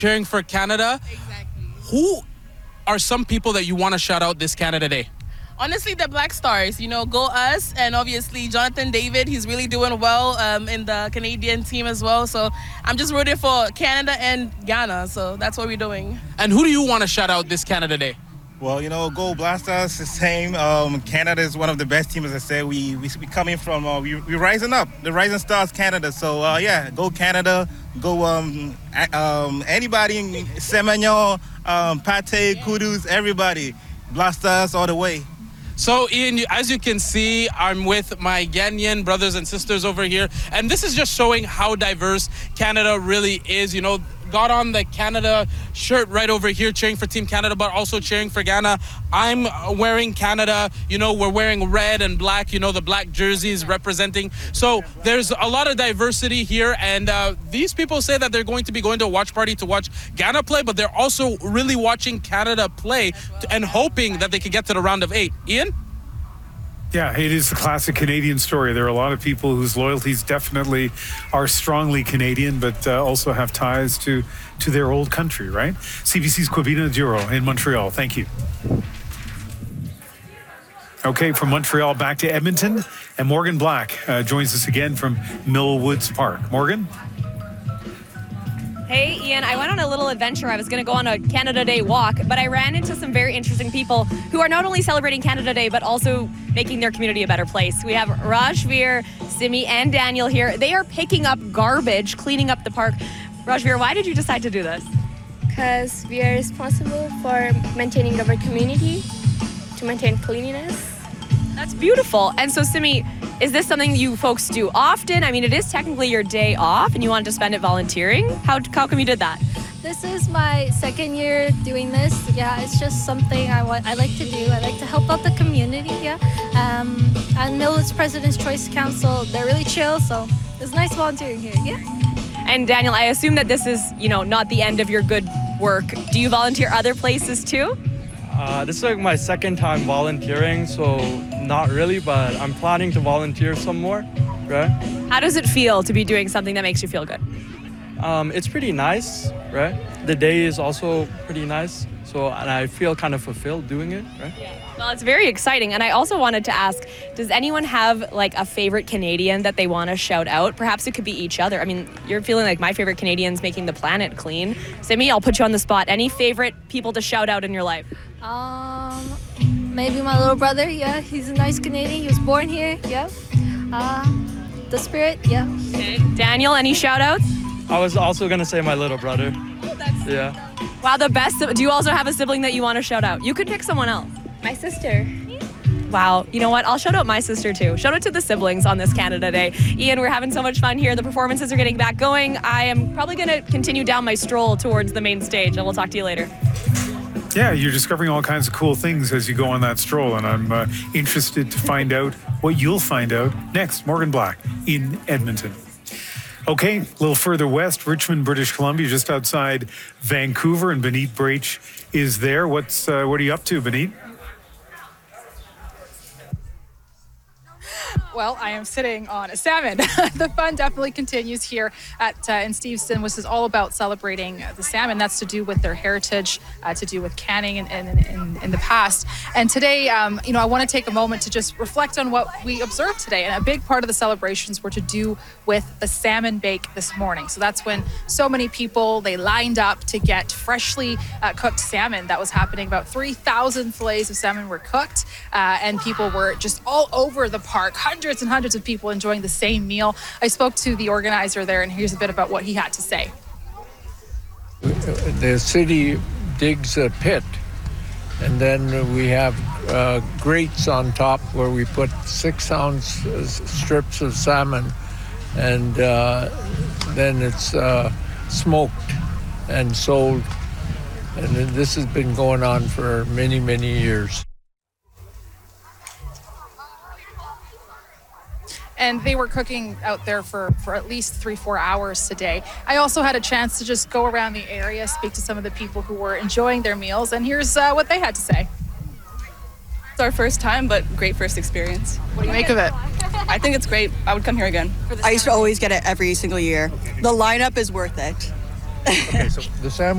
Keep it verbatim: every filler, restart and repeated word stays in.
cheering for Canada. Exactly. Who are some people that you want to shout out this Canada Day? Honestly, the Black Stars, you know, go us, and obviously Jonathan David, he's really doing well um, in the Canadian team as well. So I'm just rooting for Canada and Ghana, so that's what we're doing. And who do you want to shout out this Canada Day? Well, you know, go Blasters, the same. Um, Canada is one of the best teams, as I said. We we, we coming from, uh, we we rising up, the rising stars, Canada. So uh, yeah, go Canada, go um, a- um anybody in Semenyo, um, Pate, Kudus, everybody, Blasters all the way. So, Ian, you- as you can see, I'm with my Ghanaian brothers and sisters over here, and this is just showing how diverse Canada really is. You know, got on the Canada shirt right over here, cheering for Team Canada, but also cheering for Ghana. I'm wearing Canada. You know, we're wearing red and black, you know, the black jerseys representing. So there's a lot of diversity here, and uh, these people say that they're going to be going to a watch party to watch Ghana play, but they're also really watching Canada play and hoping that they could get to the round of eight. Ian? Yeah, it is a classic Canadian story. There are a lot of people whose loyalties definitely are strongly Canadian, but uh, also have ties to, to their old country, right? C B C's Kwabena Duro in Montreal. Thank you. Okay, from Montreal back to Edmonton, and Morgan Black uh, joins us again from Mill Woods Park. Morgan? Hey, Ian, I went on a little adventure. I was going to go on a Canada Day walk, but I ran into some very interesting people who are not only celebrating Canada Day, but also making their community a better place. We have Rajveer, Simi, and Daniel here. They are picking up garbage, cleaning up the park. Rajveer, why did you decide to do this? Because we are responsible for maintaining our community, to maintain cleanliness. That's beautiful. And so, Simi, is this something you folks do often? I mean, it is technically your day off, and you wanted to spend it volunteering. How, how come you did that? This is my second year doing this. Yeah, it's just something I want. I like to do. I like to help out the community. Yeah, um, and Millwoods President's Choice Council, they're really chill, so it's nice volunteering here. Yeah. And Daniel, I assume that this is, you know, not the end of your good work. Do you volunteer other places too? Uh, this is like my second time volunteering, so not really, but I'm planning to volunteer some more, right? How does it feel to be doing something that makes you feel good? Um, it's pretty nice, right? The day is also pretty nice, so and I feel kind of fulfilled doing it, right? Well, it's very exciting. And I also wanted to ask, does anyone have like a favorite Canadian that they want to shout out? Perhaps it could be each other. I mean, you're feeling like my favorite Canadian's making the planet clean. Simi, I'll put you on the spot. Any favorite people to shout out in your life? Um, maybe my little brother. Yeah, he's a nice Canadian. He was born here. Yeah. Uh, the Spirit. Yeah. Okay. Daniel, any shout outs? I was also gonna say my little brother. Oh, that's Yeah. Wow, the best. Do you also have a sibling that you want to shout out? You could pick someone else. My sister. Wow. You know what? I'll shout out my sister too. Shout out to the siblings on this Canada Day. Ian, we're having so much fun here. The performances are getting back going. I am probably going to continue down my stroll towards the main stage, and we'll talk to you later. Yeah, you're discovering all kinds of cool things as you go on that stroll, and I'm uh, interested to find out what you'll find out next. Morgan Black in Edmonton. Okay, a little further west, Richmond, British Columbia, just outside Vancouver, and Benit Brach is there. What's uh, what are you up to, Benit? Well, I am sitting on a salmon. The fun definitely continues here at uh, in Steveston, which is all about celebrating the salmon. That's to do with their heritage, uh, to do with canning in, in, in, in the past. And today, um, you know, I want to take a moment to just reflect on what we observed today. And a big part of the celebrations were to do with the salmon bake this morning. So that's when so many people, they lined up to get freshly uh, cooked salmon. That was happening. About three thousand fillets of salmon were cooked, uh, and people were just all over the park. Hundreds and hundreds of people enjoying the same meal. I spoke to the organizer there, and here's a bit about what he had to say. The city digs a pit, and then we have uh, grates on top where we put six ounce uh, strips of salmon, and uh, then it's uh, smoked and sold. And this has been going on for many, many years. And they were cooking out there for, for at least three, four hours today. I also had a chance to just go around the area, speak to some of the people who were enjoying their meals, and here's uh, what they had to say. It's our first time, but great first experience. What do you make of it? I think it's great. I would come here again. I used to always get it every single year. The lineup is worth it. Okay, so the salmon